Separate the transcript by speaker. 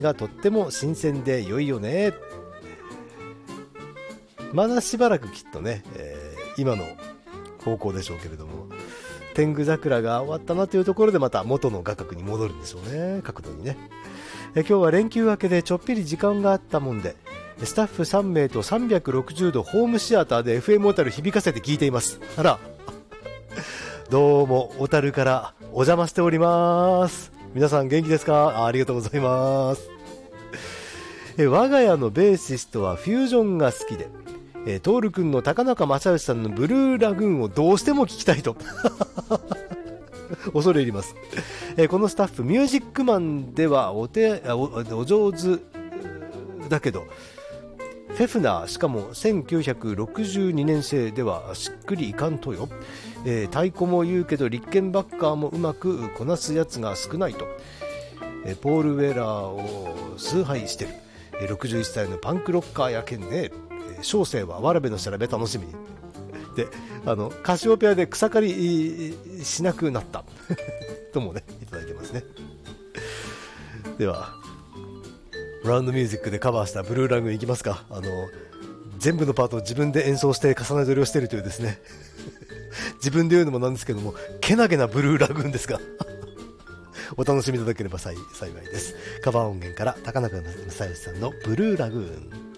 Speaker 1: がとっても新鮮で良いよね。まだしばらくきっとね、今の方向でしょうけれども、天狗桜が終わったなというところでまた元の画角に戻るんでしょうね、角度にね。今日は連休明けでちょっぴり時間があったもんで、スタッフ3名と360度ホームシアターで FM 小樽響かせて聞いています。あら、どうも小樽からお邪魔しております。皆さん元気ですか？ ありがとうございます。我が家のベーシストはフュージョンが好きで、トール君の高中正義さんのブルーラグーンをどうしても聞きたいと恐れ入ります。このスタッフミュージックマンではお上手だけど、フェフナーしかも1962年生ではしっくりいかんとよ。太鼓も言うけどリッケンバッカーもうまくこなすやつが少ないと。ポール・ウェラーを崇拝してる。61歳のパンクロッカーやけんね。小生はわらべの調べ楽しみに。で、カシオペアで草刈りしなくなったともねいただいてますね。ではラウンドミュージックでカバーしたブルーラグーンいきますか。全部のパートを自分で演奏して重ね取りをしているというですね自分で言うのもなんですけども、けなげなブルーラグーンですがお楽しみいただければ幸いです。カバー音源から高中正義さんのブルーラグーン。